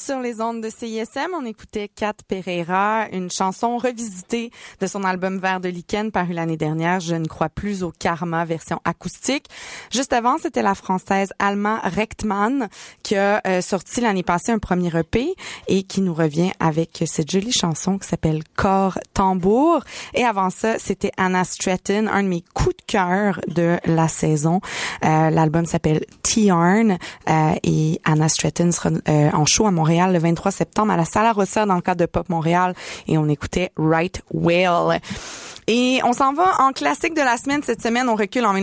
sur les ondes de CISM. On écoutait Kat Pereira, une chanson revisitée de son album Vers de lichen paru l'année dernière, Je ne crois plus au karma, version acoustique. Juste avant, c'était la française Alma Rechtmann qui a sorti l'année passée un premier EP et qui nous revient avec cette jolie chanson qui s'appelle Corps Tambour. Et avant ça, c'était Anna Stratton, un de mes coups de cœur de la saison. L'album s'appelle T-Yarn et Anna Stratton sera en show à Montréal le 23 septembre à la Sala Rossa dans le cadre de Pop Montréal et on écoutait Right Whale. Et on s'en va en classique de la semaine. Cette semaine, on recule en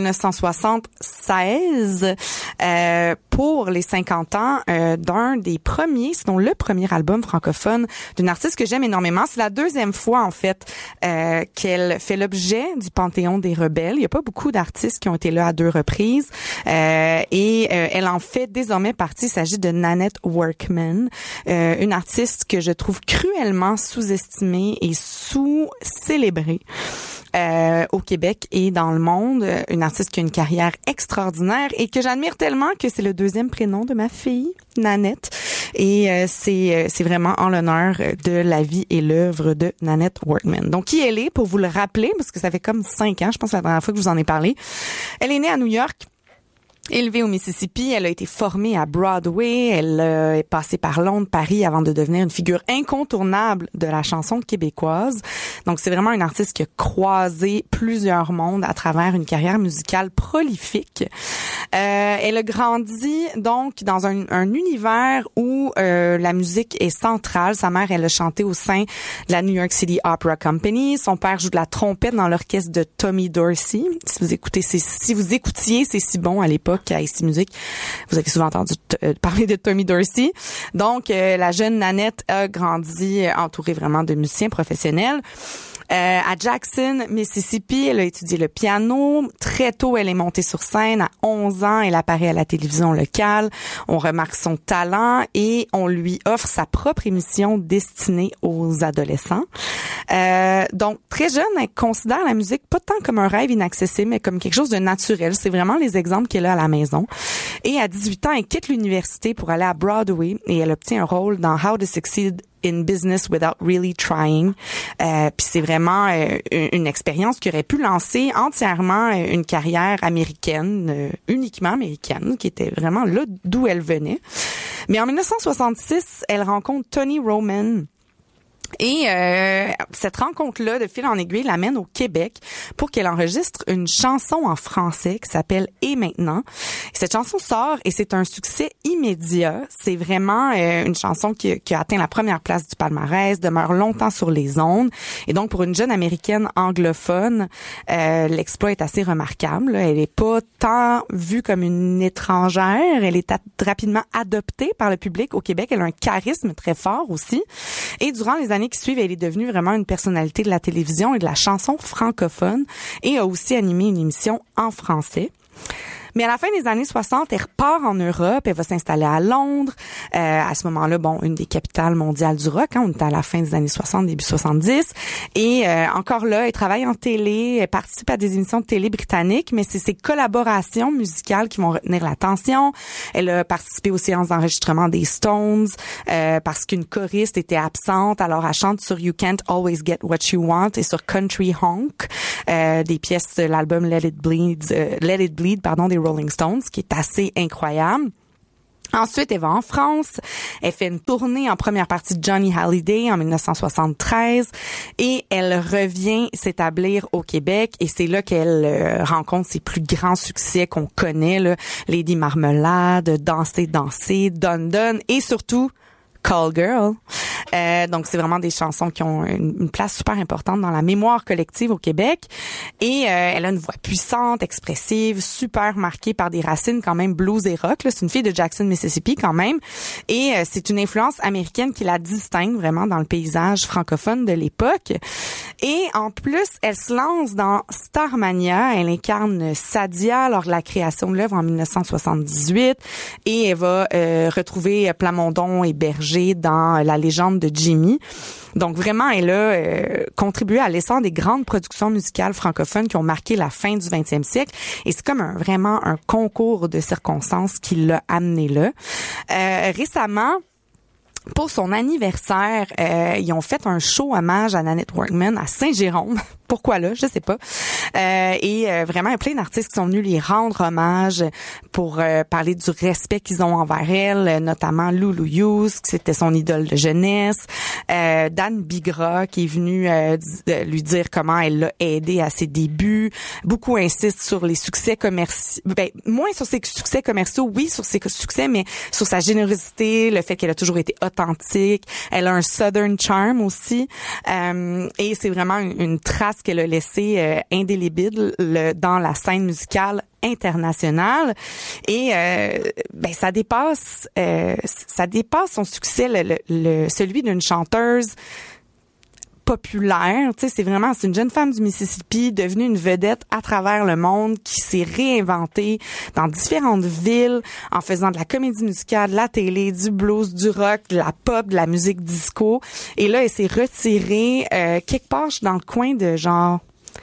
1976 pour les 50 ans d'un des premiers, sinon le premier album francophone d'une artiste que j'aime énormément. C'est la deuxième fois, en fait, qu'elle fait l'objet du Panthéon des rebelles. Il n'y a pas beaucoup d'artistes qui ont été là à 2 reprises. Et elle en fait désormais partie. Il s'agit de Nanette Workman, une artiste que je trouve cruellement sous-estimée et sous-célébrée. Au Québec et dans le monde, une artiste qui a une carrière extraordinaire et que j'admire tellement que c'est le 2e prénom de ma fille, Nanette. Et c'est vraiment en l'honneur de la vie et l'œuvre de Nanette Workman. Donc, qui elle est, pour vous le rappeler, parce que ça fait comme 5 ans, je pense, la dernière fois que je vous en ai parlé. Elle est née à New York. Élevée au Mississippi, elle a été formée à Broadway, elle est passée par Londres, Paris avant de devenir une figure incontournable de la chanson québécoise. Donc c'est vraiment une artiste qui a croisé plusieurs mondes à travers une carrière musicale prolifique. Elle a grandi donc dans un univers où la musique est centrale. Sa mère, elle a chanté au sein de la New York City Opera Company. Son père joue de la trompette dans l'orchestre de Tommy Dorsey. Si vous écoutiez C'est si bon à l'époque à ici Musique, vous avez souvent entendu parler de Tommy Dorsey. Donc, la jeune Nanette a grandi entourée vraiment de musiciens professionnels. À Jackson, Mississippi, elle a étudié le piano. Très tôt, elle est montée sur scène. À 11 ans, elle apparaît à la télévision locale. On remarque son talent et on lui offre sa propre émission destinée aux adolescents. Donc, très jeune, elle considère la musique pas tant comme un rêve inaccessible, mais comme quelque chose de naturel. C'est vraiment les exemples qu'elle a à la maison. Et à 18 ans, elle quitte l'université pour aller à Broadway et elle obtient un rôle dans How to Succeed in Business Without Really Trying. Puis c'est vraiment une expérience qui aurait pu lancer entièrement une carrière américaine, uniquement américaine, qui était vraiment là d'où elle venait. Mais en 1966, elle rencontre Tony Roman. Et cette rencontre-là, de fil en aiguille, l'amène au Québec pour qu'elle enregistre une chanson en français qui s'appelle « Et maintenant ». Cette chanson sort et c'est un succès immédiat. C'est vraiment une chanson qui a atteint la première place du palmarès, demeure longtemps sur les ondes. Et donc, pour une jeune américaine anglophone, l'exploit est assez remarquable. Elle est pas tant vue comme une étrangère. Elle est rapidement adoptée par le public au Québec. Elle a un charisme très fort aussi. Et durant les années qui suivent, elle est devenue vraiment une personnalité de la télévision et de la chanson francophone et a aussi animé une émission en français. Mais à la fin des années 60, elle repart en Europe, elle va s'installer à Londres. À ce moment-là, une des capitales mondiales du rock. On était à la fin des années 60, début 70. Et encore là, elle travaille en télé, elle participe à des émissions de télé britanniques, mais c'est ses collaborations musicales qui vont retenir l'attention. Elle a participé aux séances d'enregistrement des Stones parce qu'une choriste était absente. Alors, elle chante sur You Can't Always Get What You Want et sur Country Honk, des pièces de l'album Let It Bleed, des Rolling Stones, qui est assez incroyable. Ensuite, elle va en France. Elle fait une tournée en première partie de Johnny Hallyday en 1973 et elle revient s'établir au Québec et c'est là qu'elle rencontre ses plus grands succès qu'on connaît, là, Lady Marmelade, Danser, Danser, Dun Dun et surtout Call Girl. Donc, c'est vraiment des chansons qui ont une place super importante dans la mémoire collective au Québec. Et elle a une voix puissante, expressive, super marquée par des racines quand même blues et rock. Là. C'est une fille de Jackson, Mississippi quand même. Et c'est une influence américaine qui la distingue vraiment dans le paysage francophone de l'époque. Et en plus, elle se lance dans Starmania. Elle incarne Sadia lors de la création de l'œuvre en 1978. Et elle va retrouver Plamondon et Berger dans La légende de Jimmy. Donc vraiment, elle a contribué à l'essor des grandes productions musicales francophones qui ont marqué la fin du 20e siècle. Et c'est comme vraiment un concours de circonstances qui l'a amené là. Récemment, pour son anniversaire, ils ont fait un show hommage à Nanette Workman à Saint-Jérôme. Pourquoi là? Je sais pas. Et vraiment, il y a plein d'artistes qui sont venus lui rendre hommage pour parler du respect qu'ils ont envers elle, notamment Lulu Hughes, qui c'était son idole de jeunesse, Dan Bigra, qui est venu lui dire comment elle l'a aidé à ses débuts. Beaucoup insistent sur les succès commerciaux, moins sur ses succès commerciaux, oui, sur ses succès, mais sur sa générosité, le fait qu'elle a toujours été authentique. Elle a un Southern charm aussi. Et c'est vraiment une trace qu'elle a laissée indélébile dans la scène musicale internationale. Et ça dépasse son succès, celui d'une chanteuse populaire, tu sais, c'est une jeune femme du Mississippi devenue une vedette à travers le monde qui s'est réinventée dans différentes villes en faisant de la comédie musicale, de la télé, du blues, du rock, de la pop, de la musique disco. Et là, elle s'est retirée quelque part dans le coin de genre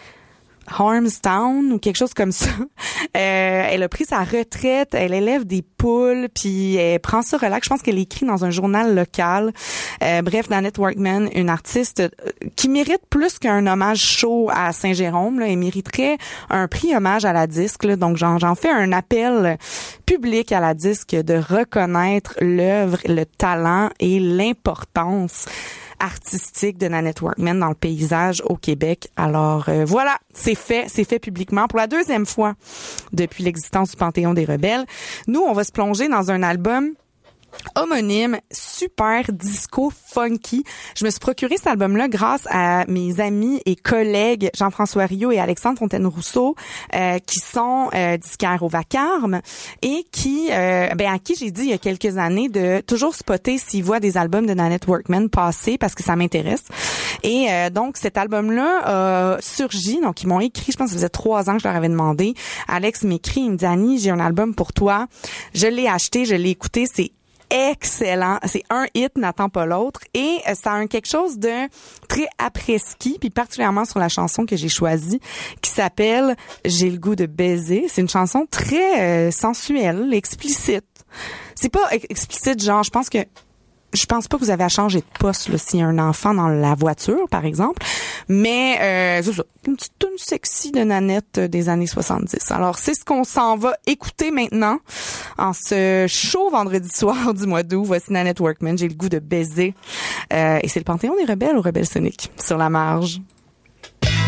Harmstown ou quelque chose comme ça. Elle a pris sa retraite, elle élève des poules, puis elle prend ça relax. Je pense qu'elle écrit dans un journal local. Bref, Nanette Workman, une artiste qui mérite plus qu'un hommage chaud à Saint-Jérôme. Là. Elle mériterait un prix hommage à la disque. Là. Donc, j'en fais un appel public à la disque de reconnaître l'œuvre, le talent et l'importance artistique de Nanette Workman dans le paysage au Québec. Alors voilà, c'est fait publiquement pour la deuxième fois depuis l'existence du Panthéon des Rebelles. Nous, on va se plonger dans un album homonyme, super disco funky. Je me suis procuré cet album-là grâce à mes amis et collègues Jean-François Rio et Alexandre Fontaine-Rousseau, qui sont disquaires au Vacarme et qui, à qui j'ai dit il y a quelques années de toujours spotter s'ils voient des albums de Nanette Workman passer parce que ça m'intéresse. Et donc cet album-là a surgi. Donc ils m'ont écrit, je pense que ça faisait 3 ans que je leur avais demandé. Alex m'écrit, il me dit Annie, j'ai un album pour toi. Je l'ai acheté, je l'ai écouté, c'est excellent. C'est un hit, n'attend pas l'autre. Et ça a quelque chose de très après-ski, puis particulièrement sur la chanson que j'ai choisie, qui s'appelle « J'ai le goût de baiser ». C'est une chanson très sensuelle, explicite. C'est pas explicite, genre, je pense pas que vous avez à changer de poste là, s'il y a un enfant dans la voiture, par exemple. Mais c'est ça, une petite tune sexy de Nanette des années 70. Alors, c'est ce qu'on s'en va écouter maintenant en ce chaud vendredi soir du mois d'août. Voici Nanette Workman, j'ai le goût de baiser. Et c'est le Panthéon des Rebelles au Rebelle Sonic sur la marge.